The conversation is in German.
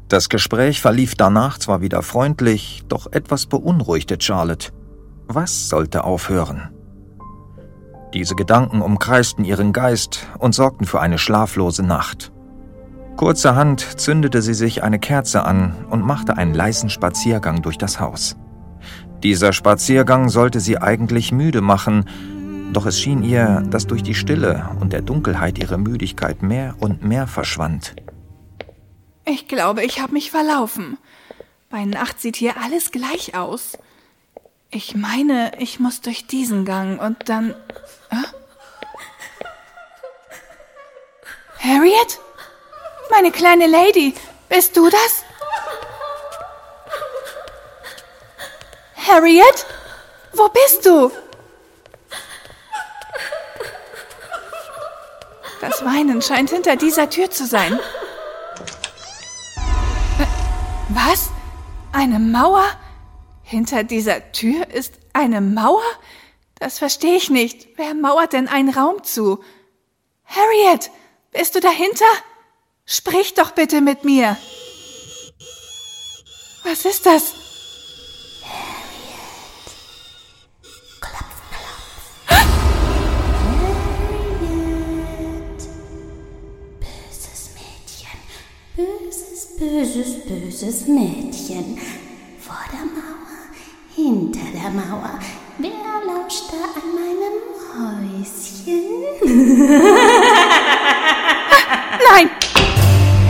Das Gespräch verlief danach zwar wieder freundlich, doch etwas beunruhigte Charlotte. Was sollte aufhören? Diese Gedanken umkreisten ihren Geist und sorgten für eine schlaflose Nacht. Kurzerhand zündete sie sich eine Kerze an und machte einen leisen Spaziergang durch das Haus. Dieser Spaziergang sollte sie eigentlich müde machen, doch es schien ihr, dass durch die Stille und der Dunkelheit ihre Müdigkeit mehr und mehr verschwand. Ich glaube, ich habe mich verlaufen. Bei Nacht sieht hier alles gleich aus. Ich meine, ich muss durch diesen Gang und dann... Harriet? Meine kleine Lady, bist du das? Harriet? Wo bist du? Das Weinen scheint hinter dieser Tür zu sein. Was? Eine Mauer? Hinter dieser Tür ist eine Mauer? Das verstehe ich nicht. Wer mauert denn einen Raum zu? Harriet, bist du dahinter? Sprich doch bitte mit mir. Was ist das? Harriet. Klopf, klopf. Harriet. Böses Mädchen. Böses Mädchen. Vor der Mauer, hinter der Mauer. Wer lauscht da an meinem Häuschen? Nein!